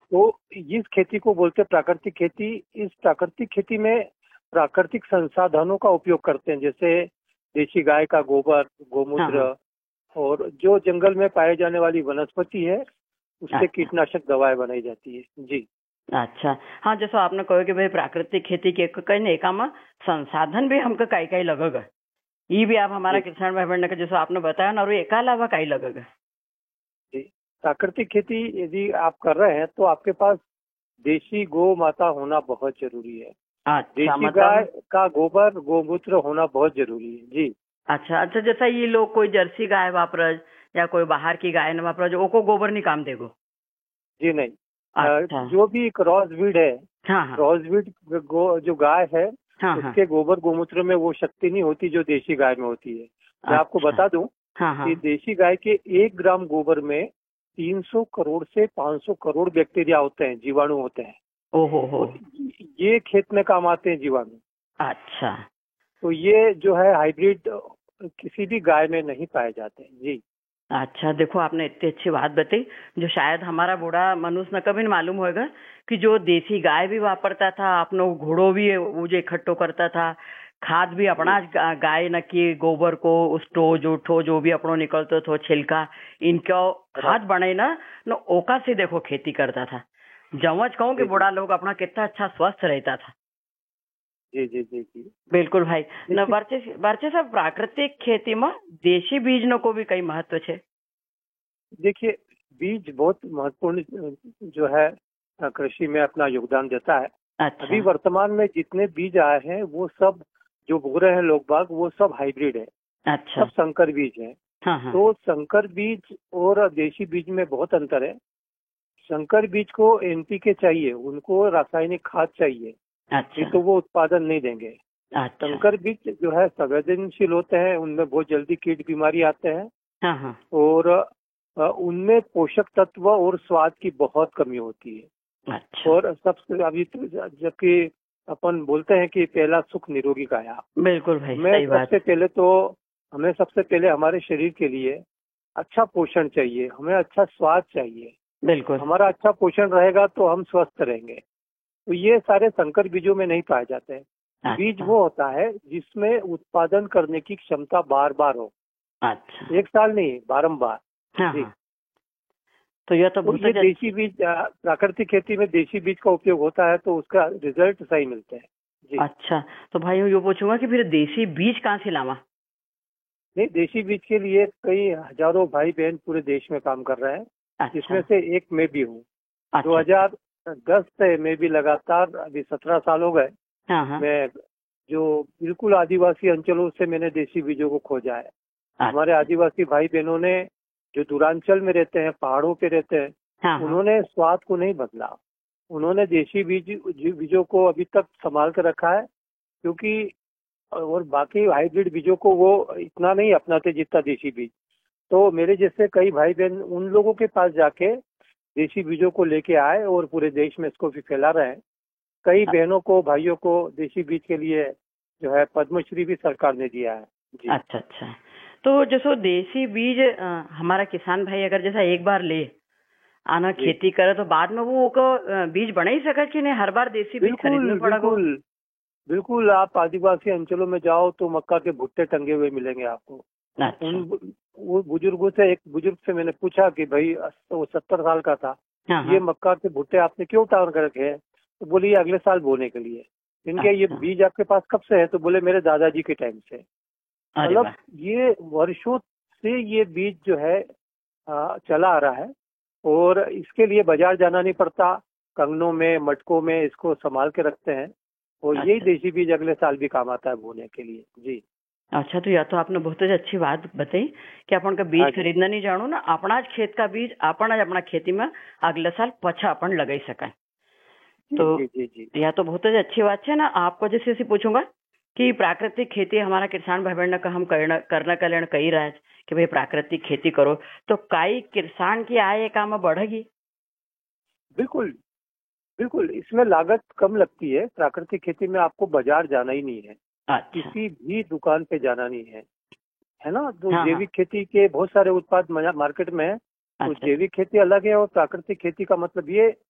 तो इस खेती को बोलते हैं प्राकृतिक खेती। इस प्राकृतिक खेती में प्राकृतिक संसाधनों का उपयोग करते हैं, जैसे देशी गाय का गोबर, हाँ गोमूत्र, हाँ। और जो जंगल में पाए जाने वाली वनस्पति है उससे अच्छा कीटनाशक दवाएं बनाई जाती है जी। अच्छा। हाँ, जैसे आपने कहो कि भाई प्राकृतिक खेती के कहीं ना एका में संसाधन भी हमको कई कई लगेगा, ये भी आप हमारा जी किसान भाई बहन ने जैसे आपने बताया ना, और एक अलावा कई लगेगा। जी। प्राकृतिक खेती यदि आप कर रहे हैं तो आपके पास देशी गौ माता होना बहुत जरूरी है। अच्छा, देशी गाय मतलब का गोबर, गोमूत्र होना बहुत जरूरी है जी। अच्छा अच्छा, जैसा ये लोग कोई जर्सी गाय वापरज या कोई बाहर की गाय न वापरज, ओको गोबर नहीं काम देगो। जी नहीं, अच्छा। जो भी क्रॉस ब्रीड है, हाँ हाँ क्रॉस ब्रीड जो गाय है हाँ हाँ। उसके गोबर गोमूत्र में वो शक्ति नहीं होती जो देशी गाय में होती है। मैं आपको अच्छा। बता दूं हाँ हाँ। कि देशी गाय के 1 ग्राम गोबर में 300 करोड़ से 500 करोड़ बैक्टीरिया होते हैं, जीवाणु होते हैं। ओहो हो। तो ये खेत में काम आते हैं जीवाणु। अच्छा तो ये जो है हाइब्रिड किसी भी गाय में नहीं पाए जाते हैं जी। अच्छा, देखो आपने इतनी अच्छी बात बताई जो शायद हमारा बूढ़ा मनुष्य न कभी नहीं मालूम होगा, कि जो देसी गाय भी वापरता था, अपनो घोड़ो भी वो जो इकट्ठो करता था, खाद भी अपना गाय न की गोबर को उठो जो भी अपनो निकलतो थो छिलका, इनको खाद बने ना न ओका से देखो खेती करता था। जवच कहूँ कि जी जी बूढ़ा लोग अपना कितना अच्छा स्वस्थ रहता था। जी जी जी जी। बिल्कुल भाई। न देखिए वर्चे सब प्राकृतिक खेती में देशी बीज नो को भी कई महत्व है। देखिए, बीज बहुत महत्वपूर्ण जो है कृषि में अपना योगदान देता है। अभी अच्छा वर्तमान में जितने बीज आए हैं वो सब जो बो रहे हैं लोग बाग, वो सब हाइब्रिड है, अच्छा। सब संकर बीज है। हाँ हाँ। तो संकर बीज और देशी बीज में बहुत अंतर है। संकर बीज को एनपीके चाहिए, उनको रासायनिक खाद चाहिए, नहीं अच्छा तो वो उत्पादन नहीं देंगे। अच्छा। संकर बीज जो है संवेदनशील होते हैं, उनमें बहुत जल्दी कीट बीमारी आते हैं, हाँ हाँ। और उनमें पोषक तत्व और स्वाद की बहुत कमी होती है। अच्छा। और सबसे अभी तो जबकि अपन बोलते हैं कि पहला सुख निरोगी काया, बिल्कुल भाई, हमें सही बात। सबसे पहले तो हमें सबसे पहले हमारे शरीर के लिए अच्छा पोषण चाहिए, हमें अच्छा स्वाद चाहिए। बिल्कुल। हमारा अच्छा पोषण रहेगा तो हम स्वस्थ रहेंगे। तो ये सारे संकर बीजों में नहीं पाए जाते हैं। बीज अच्छा वो होता है जिसमें उत्पादन करने की क्षमता बार बार हो, अच्छा। एक साल नहीं, बारंबार हाँ जी। हाँ। तो यह तो तो बहुत ये अच्छी। देशी बीज, प्राकृतिक खेती में देशी बीज का उपयोग होता है तो उसका रिजल्ट सही मिलते हैं जी। अच्छा, तो भाई मैं ये पूछूंगा कि फिर देसी बीज कहाँ से लावा। नहीं, देशी बीज के लिए कई हजारों भाई बहन पूरे देश में काम कर रहे हैं, अच्छा जिसमें से एक मैं भी हूँ। अच्छा। 2010 से मैं भी लगातार, अभी 17 साल हो गए, हाँ हाँ। मैं जो बिल्कुल आदिवासी अंचलों से मैंने देशी बीजों को खोजा है। हमारे अच्छा। आदिवासी भाई बहनों ने जो दूरांचल में रहते हैं, पहाड़ों पे रहते हैं, हाँ हाँ। उन्होंने स्वाद को नहीं बदला। उन्होंने देशी बीजों को अभी तक संभाल कर रखा है, क्योंकि और बाकी हाइब्रिड बीजों को वो इतना नहीं अपनाते जितना देशी बीज। तो मेरे जैसे कई भाई बहन उन लोगों के पास जाके देशी बीजों को लेके आए और पूरे देश में इसको भी फैला रहे हैं। कई बहनों को, भाइयों को देशी बीज के लिए जो है पद्मश्री भी सरकार ने दिया है जी। अच्छा अच्छा। तो जैसो देसी बीज हमारा किसान भाई अगर जैसा एक बार ले आना जी खेती करे तो बाद में वो को बीज बना ही सके कि नहीं, हर बार देसी बीज खरीदना बिल्कुल पड़ेगा। बिल्कुल बिल्कुल। आप आदिवासी अंचलों में जाओ तो मक्का के भुट्टे टंगे हुए मिलेंगे आपको। अच्छा। उन वो बुजुर्गों से, एक बुजुर्ग से मैंने पूछा कि भाई, वो 70 साल का था, हाँ ये हाँ। मक्का के भुट्टे आपने क्यों उतार कर रखे हैं? तो बोले ये अगले साल बोने के लिए। इनके ये अच्छा। बीज आपके पास कब से है? तो बोले मेरे दादाजी के टाइम से। अरे मतलब वाह। ये वर्षों से ये बीज जो है चला आ रहा है, और इसके लिए बाजार जाना नहीं पड़ता। कंगनों में, मटकों में इसको संभाल के रखते हैं, और यही अच्छा देशी बीज अगले साल भी काम आता है बोने के लिए जी। अच्छा। तो यह तो आपने बहुत ही अच्छी बात बताई कि अपन का हाँ बीज जी खरीदना नहीं जानो ना, अपना खेत का बीज अपन आज अपना खेती में अगले साल पछा अपन लगाई सके। जी तो जी जी जी। यह तो बहुत ही अच्छी बात है ना। आपको जैसे ऐसे पूछूंगा कि प्राकृतिक खेती हमारा किसान भाई बहन का हम करना कल्याण कही रहा है कि भाई प्राकृतिक खेती करो, तो कई किसान की आय काम में बढ़ेगी। बिल्कुल बिल्कुल, इसमें लागत कम लगती है। प्राकृतिक खेती में आपको बाजार जाना ही नहीं है, अच्छा। किसी भी दुकान पे जाना नहीं है ना। तो हाँ हाँ। जैविक खेती के बहुत सारे उत्पाद मार्केट में है। तो अच्छा जैविक खेती अलग है और प्राकृतिक खेती का मतलब ये